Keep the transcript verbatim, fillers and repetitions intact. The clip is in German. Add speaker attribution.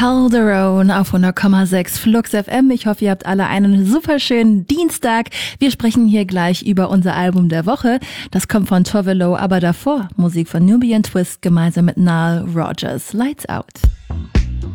Speaker 1: Calderone auf hundert Komma sechs Flux F M. Ich hoffe, ihr habt alle einen super schönen Dienstag. Wir sprechen hier gleich über unser Album der Woche. Das kommt von Tove Lo, aber davor Musik von Nubian Twist gemeinsam mit Nile Rodgers. Lights Out.